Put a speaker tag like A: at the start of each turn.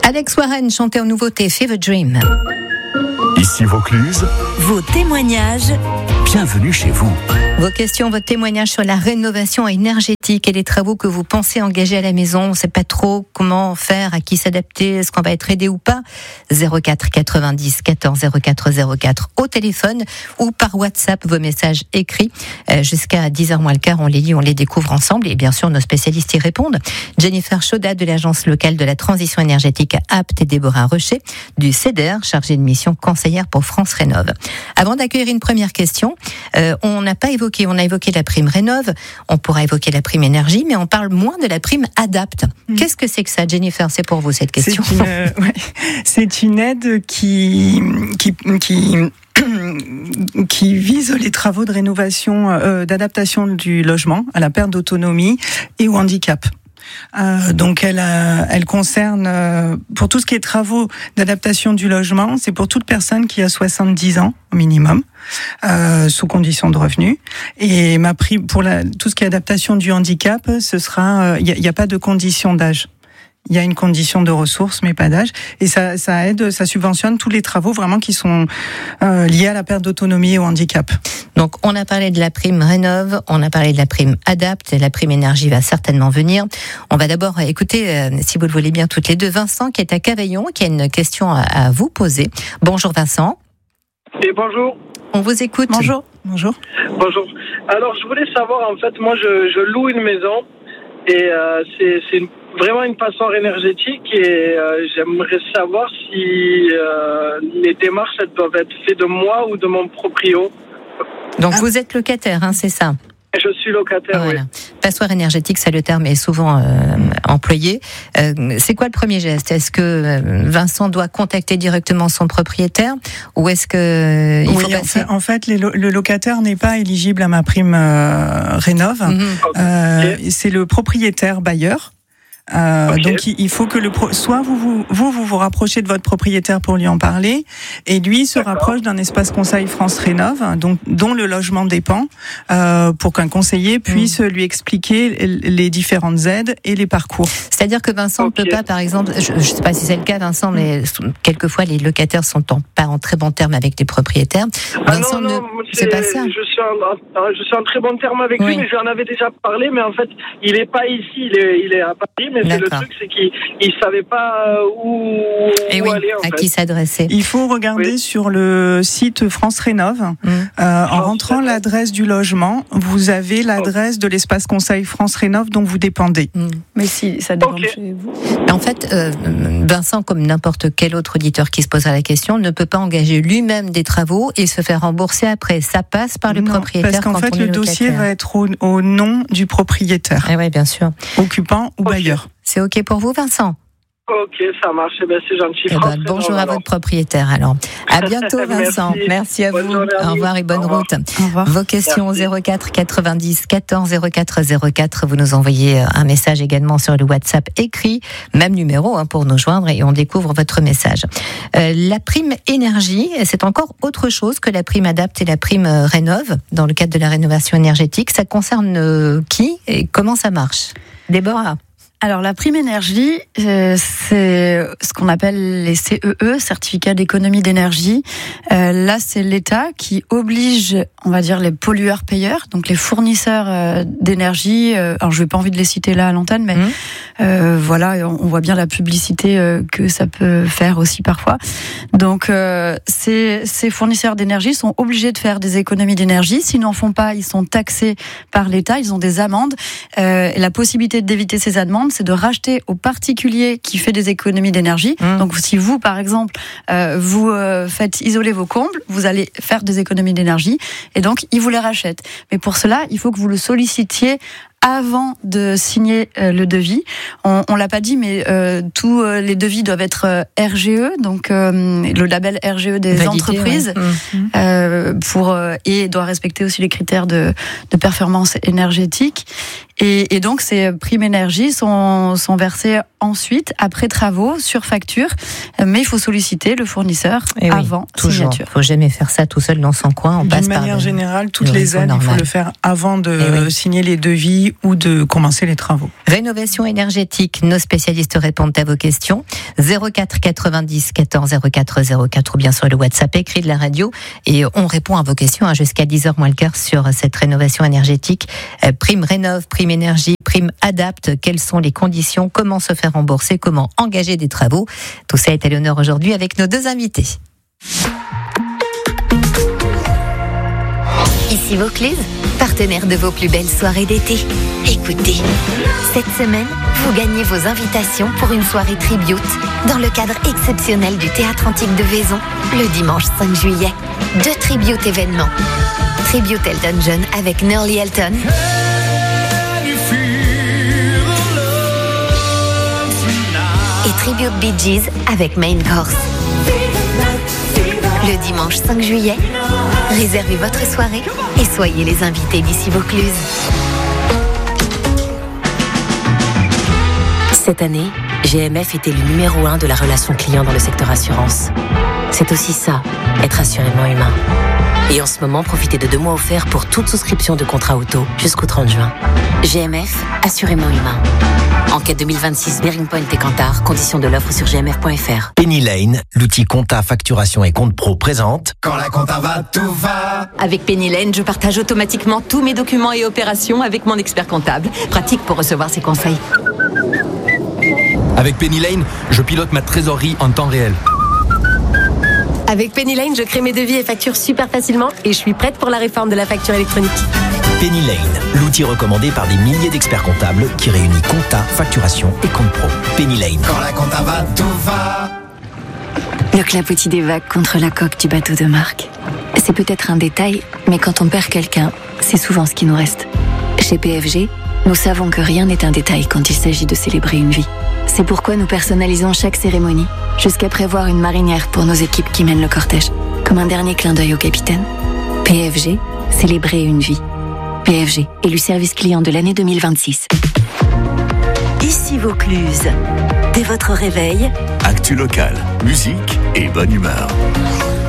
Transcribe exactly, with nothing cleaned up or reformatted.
A: Alex Warren chantait en nouveauté Fever Dream.
B: Ici Vaucluse.
C: Vos témoignages.
B: Bienvenue chez vous.
A: Vos questions, votre témoignage sur la rénovation énergétique et les travaux que vous pensez engager à la maison. On ne sait pas trop comment faire, à qui s'adapter, est-ce qu'on va être aidé ou pas. zéro quatre quatre-vingt-dix quatorze zéro quatre zéro quatre au téléphone ou par WhatsApp, vos messages écrits. Euh, jusqu'à dix heures moins le quart, on les lit, on les découvre ensemble et bien sûr nos spécialistes y répondent. Jennifer Chaudat de l'Agence locale de la transition énergétique A P T et Déborah Rocher du C E D E R, chargée de mission conseillère pour France Rénov. Avant d'accueillir une première question, euh, on n'a pas évoqué On a évoqué la prime Rénov, on pourra évoquer la prime énergie, mais on parle moins de la prime Adapt. Mmh. Qu'est-ce que c'est que ça, Jennifer? C'est pour vous cette question.
D: C'est une, euh, ouais, c'est une aide qui, qui, qui, qui vise les travaux de rénovation, euh, d'adaptation du logement à la perte d'autonomie et au handicap. Euh, donc elle, euh, elle concerne euh, pour tout ce qui est travaux d'adaptation du logement, c'est pour toute personne qui a soixante-dix ans au minimum, euh, sous condition de revenus. Et ma prime pour la, tout ce qui est adaptation du handicap, ce sera, il euh, n'y a, a pas de condition d'âge. Il y a une condition de ressources, mais pas d'âge. Et ça, ça aide, ça subventionne tous les travaux vraiment qui sont euh, liés à la perte d'autonomie et au handicap.
A: Donc, on a parlé de la prime Rénov, on a parlé de la prime Adapt, et la prime énergie va certainement venir. On va d'abord écouter, euh, si vous le voulez bien, toutes les deux, Vincent, qui est à Cavaillon, qui a une question à, à vous poser. Bonjour Vincent.
E: Et bonjour.
A: On vous écoute.
D: Bonjour. Bonjour.
E: Bonjour. Alors, je voulais savoir, en fait, moi, je, je loue une maison, et euh, c'est, c'est une vraiment une passoire énergétique et euh, j'aimerais savoir si euh, les démarches elles doivent être faites de moi ou de mon proprio.
A: Donc ah. vous êtes locataire, hein, c'est ça?
E: Je suis locataire,
A: voilà.
E: Oui.
A: Passoire énergétique, ça le terme est souvent euh, employé. Euh, c'est quoi le premier geste? Est-ce que Vincent doit contacter directement son propriétaire ou est-ce que euh, il
D: oui,
A: faut passer...
D: En fait, les lo- le locataire n'est pas éligible à ma prime euh, Rénov. Mm-hmm. Euh, okay. C'est le propriétaire bailleur. Euh, okay. Donc il faut que le pro- soit vous vous, vous vous vous rapprochez de votre propriétaire pour lui en parler et lui se D'accord. rapproche d'un espace conseil France Rénov donc dont le logement dépend euh, pour qu'un conseiller puisse mmh. lui expliquer les différentes aides et les parcours.
A: C'est-à-dire que Vincent okay. ne peut pas, par exemple, je ne sais pas si c'est le cas Vincent, mais quelquefois les locataires sont en, pas en très bon terme avec les propriétaires.
E: Ah
A: Vincent
E: non, non,
A: ne,
E: c'est,
A: c'est pas ça.
E: Je suis en, je suis en très bon terme avec
A: oui.
E: lui, mais je lui en avais déjà parlé, mais en fait il est pas ici, il est, il est à Paris. Mais c'est le truc, c'est qu'il ne savait pas où,
A: Et
E: où
A: oui,
E: aller. En
A: à
E: fait.
A: qui s'adresser.
D: Il faut regarder oui. sur le site France Rénov. Mmh. Euh, en rentrant l'adresse du logement, vous avez l'adresse de l'espace conseil France Rénov dont vous dépendez.
A: Mmh.
D: Mais si ça dépend
E: okay.
D: chez vous.
A: En fait, euh, Vincent, comme n'importe quel autre auditeur qui se posera la question, ne peut pas engager lui-même des travaux et se faire rembourser après. Ça passe par le
D: non,
A: propriétaire.
D: Parce qu'en
A: quand
D: fait,
A: on
D: le
A: est
D: dossier
A: locataire.
D: va être au, au nom du propriétaire.
A: Ah oui, bien sûr.
D: Occupant ou
E: okay.
D: bailleur.
A: C'est OK pour vous, Vincent?
E: Ok, ça marche. Eh ben, c'est gentil.
A: Eh ben, bonjour à alors. votre propriétaire. Alors, à bientôt, Vincent. Merci, Merci à bonne vous. Au revoir et bonne
E: Au revoir.
A: route.
D: Au revoir.
A: Vos questions
E: Merci.
A: zéro quatre quatre-vingt-dix quatorze zéro quatre zéro quatre. Vous nous envoyez un message également sur le WhatsApp écrit, même numéro hein, pour nous joindre et on découvre votre message. Euh, la prime énergie, c'est encore autre chose que la prime Adapt et la prime Rénov dans le cadre de la rénovation énergétique. Ça concerne euh, qui et comment ça marche? Déborah.
F: Alors la prime énergie, euh, c'est ce qu'on appelle les C E E, certificats d'économie d'énergie. Euh, là, c'est l'État qui oblige, on va dire, les pollueurs-payeurs, donc les fournisseurs euh, d'énergie. Euh, alors je n'ai pas envie de les citer là à l'antenne, mais mmh. euh, voilà, on, on voit bien la publicité euh, que ça peut faire aussi parfois. Donc euh, ces, ces fournisseurs d'énergie sont obligés de faire des économies d'énergie. S'ils n'en font pas, ils sont taxés par l'État, ils ont des amendes. Euh, et la possibilité d'éviter ces amendes, c'est de racheter au particulier qui fait des économies d'énergie. Mmh. Donc, si vous, par exemple, euh, vous euh, faites isoler vos combles, vous allez faire des économies d'énergie et donc, ils vous les rachètent. Mais pour cela, il faut que vous le sollicitiez avant de signer euh, le devis. On, on l'a pas dit, mais euh, tous euh, les devis doivent être euh, R G E, donc euh, le label R G E des
A: Validé,
F: entreprises,
A: ouais. mmh.
F: euh, pour euh, et doit respecter aussi les critères de, de performance énergétique. Et, et donc ces primes énergie sont, sont versées ensuite, après travaux, sur facture, mais il faut solliciter le fournisseur
A: Et oui,
F: avant
A: toujours.
F: signature.
A: Il ne faut jamais faire ça tout seul dans son coin. On
D: D'une
A: passe par
D: manière
A: le-
D: générale, toutes
A: le
D: les
A: réseau
D: aides, il faut
A: normal.
D: le faire avant de
A: Eh oui.
D: signer les devis ou de commencer les travaux.
A: Rénovation énergétique, nos spécialistes répondent à vos questions. zéro quatre quatre-vingt-dix quatorze zéro quatre zéro quatre ou bien sur le WhatsApp écrit de la radio. Et on répond à vos questions hein, jusqu'à dix heures moins le quart sur cette rénovation énergétique. Euh, prime Rénov, prime énergie, prime Adapte. Quelles sont les conditions? Comment se faire rembourser? Comment engager des travaux? Tout ça est à l'honneur aujourd'hui avec nos deux invités.
G: Ici Vaucluse, partenaire de vos plus belles soirées d'été. Écoutez, cette semaine, vous gagnez vos invitations pour une soirée tribute dans le cadre exceptionnel du Théâtre Antique de Vaison, le dimanche cinq juillet. Deux tribute événements. Tribute Elton John avec Nerly Elton. Et Tribute Bee Gees avec Main Course. Le dimanche cinq juillet, réservez votre soirée et soyez les invités d'ici Vaucluse.
H: Cette année, G M F était le numéro un de la relation client dans le secteur assurance. C'est aussi ça, être assurément humain. Et en ce moment, profitez de deux mois offerts pour toute souscription de contrat auto jusqu'au trente juin. G M F, assurément humain. Enquête deux mille vingt-six, Bearing Point et Kantar, conditions de l'offre sur g m f point f r.
I: Penny Lane, l'outil compta, facturation et compte pro présente.
B: Quand la compta va, tout va.
J: Avec Penny Lane, je partage automatiquement tous mes documents et opérations avec mon expert comptable. Pratique pour recevoir ses conseils.
K: Avec Penny Lane, je pilote ma trésorerie en temps réel.
J: Avec Penny Lane, je crée mes devis et factures super facilement et je suis prête pour la réforme de la facture électronique.
I: Penny Lane, l'outil recommandé par des milliers d'experts comptables qui réunit compta, facturation et compte pro. Penny Lane.
B: Quand la compta va, tout va.
L: Le clapotis des vagues contre la coque du bateau de Marc. C'est peut-être un détail, mais quand on perd quelqu'un, c'est souvent ce qui nous reste. Chez P F G, nous savons que rien n'est un détail quand il s'agit de célébrer une vie. C'est pourquoi nous personnalisons chaque cérémonie, jusqu'à prévoir une marinière pour nos équipes qui mènent le cortège. Comme un dernier clin d'œil au capitaine. P F G, célébrer une vie. P F G, élu service client de l'année deux mille vingt-six.
C: Ici Vaucluse. Dès votre réveil,
B: Actu locale, musique et bonne humeur.